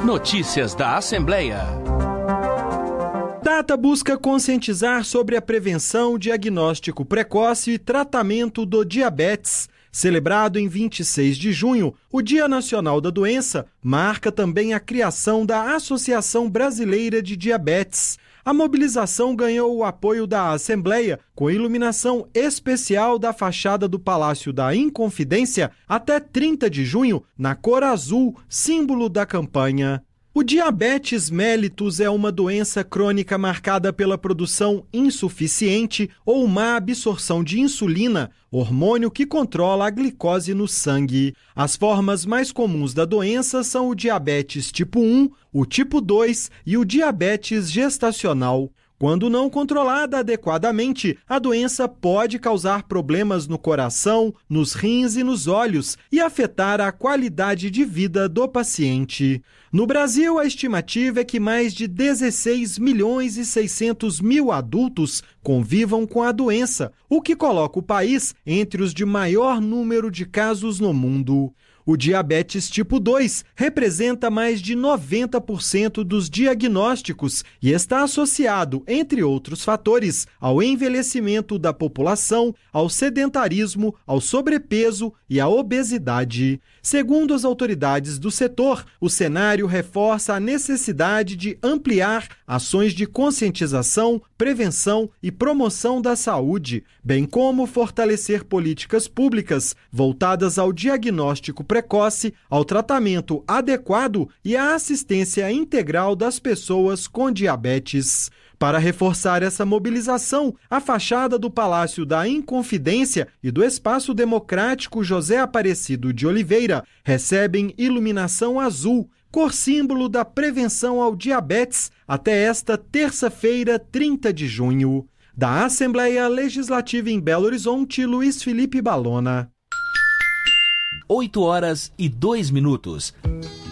Notícias da Assembleia. Data busca conscientizar sobre a prevenção, diagnóstico precoce e tratamento do diabetes. Celebrado em 26 de junho, o Dia Nacional da Doença marca também a criação da Associação Brasileira de Diabetes. A mobilização ganhou o apoio da Assembleia, com iluminação especial da fachada do Palácio da Inconfidência até 30 de junho, na cor azul, símbolo da campanha. O diabetes mellitus é uma doença crônica marcada pela produção insuficiente ou má absorção de insulina, hormônio que controla a glicose no sangue. As formas mais comuns da doença são o diabetes tipo 1, o tipo 2 e o diabetes gestacional. Quando não controlada adequadamente, a doença pode causar problemas no coração, nos rins e nos olhos e afetar a qualidade de vida do paciente. No Brasil, a estimativa é que mais de 16 milhões e 600 mil adultos convivam com a doença, o que coloca o país entre os de maior número de casos no mundo. O diabetes tipo 2 representa mais de 90% dos diagnósticos e está associado, entre outros fatores, ao envelhecimento da população, ao sedentarismo, ao sobrepeso e à obesidade. Segundo as autoridades do setor, o cenário reforça a necessidade de ampliar ações de conscientização, prevenção e promoção da saúde, bem como fortalecer políticas públicas voltadas ao diagnóstico precoce, ao tratamento adequado e à assistência integral das pessoas com diabetes. Para reforçar essa mobilização, a fachada do Palácio da Inconfidência e do Espaço Democrático José Aparecido de Oliveira recebem iluminação azul, cor símbolo da prevenção ao diabetes, até esta terça-feira, 30 de junho. Da Assembleia Legislativa em Belo Horizonte, Luiz Felipe Balona. 8 horas e 2 minutos.